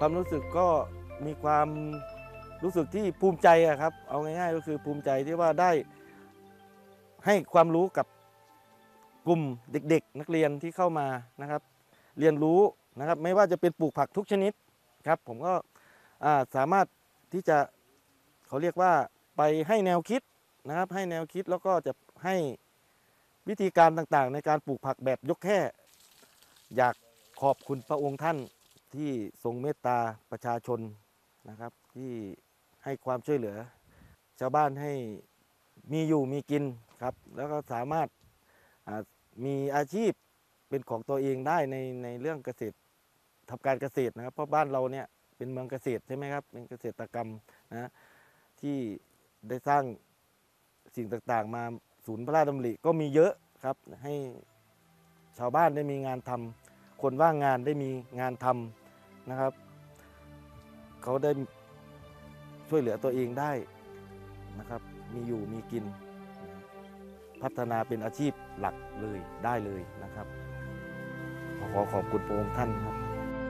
ความรู้สึกก็มีความรู้สึกที่ภูมิใจอะครับเอาง่ายๆก็คือภูมิใจที่ว่าได้ให้ความรู้กับกลุ่มเด็กๆนักเรียนที่เข้ามานะครับเรียนรู้นะครับไม่ว่าจะเป็นปลูกผักทุกชนิดครับผมก็สามารถที่จะเขาเรียกว่าไปให้แนวคิดนะครับให้แนวคิดแล้วก็จะให้วิธีการต่างๆในการปลูกผักแบบยกแค่อยากขอบคุณพระองค์ท่านที่ทรงเมตตาประชาชนนะครับที่ให้ความช่วยเหลือชาวบ้านให้มีอยู่มีกินครับแล้วก็สามารถมีอาชีพเป็นของตัวเองได้ในเรื่องเกษตรทำการเกษตรนะครับเพราะบ้านเราเนี่ยเป็นเมืองเกษตรใช่ไหมครับเป็นเกษตรกรรมนะที่ได้สร้างสิ่งต่างๆมาศูนย์พระราชดำริก็มีเยอะครับให้ชาวบ้านได้มีงานทำคนว่างงานได้มีงานทำนะครับเขาได้ช่วยเหลือตัวเองได้นะครับมีอยู่มีกินพัฒนาเป็นอาชีพหลักเลยได้เลยนะครับขอขอบคุณพระองค์ท่านครับ